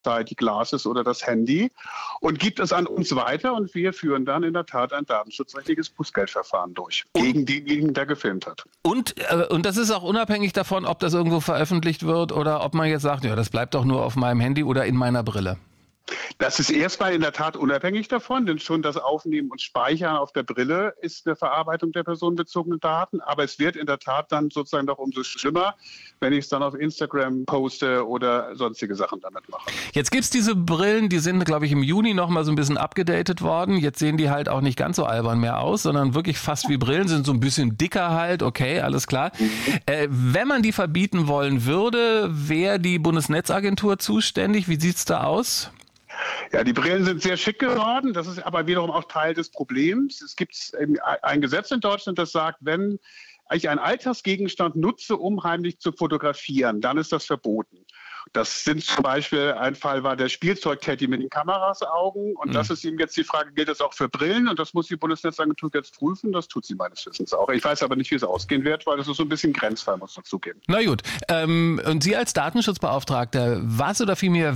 die Glasses oder das Handy und gibt es an uns weiter und wir führen dann in der Tat ein datenschutzrechtliches Bußgeldverfahren durch gegen denjenigen, der gefilmt hat. Und das ist auch unabhängig davon, ob das irgendwo veröffentlicht wird oder ob man jetzt sagt, ja, das bleibt doch nur auf meinem Handy oder in meiner Brille. Das ist erstmal in der Tat unabhängig davon, denn schon das Aufnehmen und Speichern auf der Brille ist eine Verarbeitung der personenbezogenen Daten. Aber es wird in der Tat dann sozusagen noch umso schlimmer, wenn ich es dann auf Instagram poste oder sonstige Sachen damit mache. Jetzt gibt's diese Brillen, die sind, glaube ich, im Juni noch mal so ein bisschen abgedatet worden. Jetzt sehen die halt auch nicht ganz so albern mehr aus, sondern wirklich fast wie Brillen, sind so ein bisschen dicker halt. Okay, alles klar. Wenn man die verbieten wollen würde, wäre die Bundesnetzagentur zuständig. Wie sieht's da aus? Ja, die Brillen sind sehr schick geworden. Das ist aber wiederum auch Teil des Problems. Es gibt ein Gesetz in Deutschland, das sagt, wenn ich einen Alltagsgegenstand nutze, um heimlich zu fotografieren, dann ist das verboten. Das sind zum Beispiel, ein Fall war der Spielzeug-Teddy mit den Kamerasaugen. Und das ist eben jetzt die Frage, gilt das auch für Brillen? Und das muss die Bundesnetzagentur jetzt prüfen. Das tut sie meines Wissens auch. Ich weiß aber nicht, wie es ausgehen wird, weil das ist so ein bisschen Grenzfall, muss man zugeben. Na gut. Und Sie als Datenschutzbeauftragter, was oder vielmehr,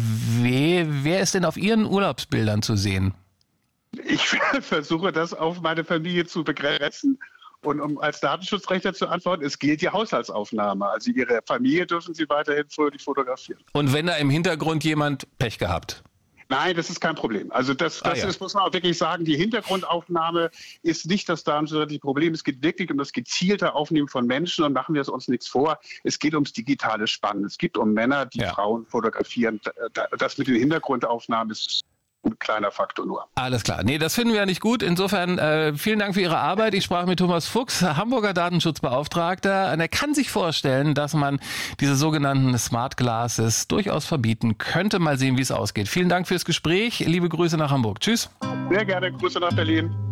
wer ist denn auf Ihren Urlaubsbildern zu sehen? Ich versuche, das auf meine Familie zu begrenzen. Und um als Datenschutzrechtler zu antworten, es gilt die Haushaltsaufnahme. Also Ihre Familie dürfen Sie weiterhin fröhlich fotografieren. Und wenn da im Hintergrund jemand Pech gehabt? Nein, das ist kein Problem. Also das ist, muss man auch wirklich sagen, die Hintergrundaufnahme ist nicht das datenschutzrechtliche Problem. Es geht wirklich um das gezielte Aufnehmen von Menschen und machen wir es uns nichts vor. Es geht ums digitale Spannen. Es geht um Männer, die Frauen fotografieren. Das mit den Hintergrundaufnahmen ist ein kleiner Faktor nur. Alles klar. Nee, das finden wir ja nicht gut. Insofern vielen Dank für Ihre Arbeit. Ich sprach mit Thomas Fuchs, Hamburger Datenschutzbeauftragter. Und er kann sich vorstellen, dass man diese sogenannten Smart Glasses durchaus verbieten könnte. Mal sehen, wie es ausgeht. Vielen Dank fürs Gespräch. Liebe Grüße nach Hamburg. Tschüss. Sehr gerne. Grüße nach Berlin.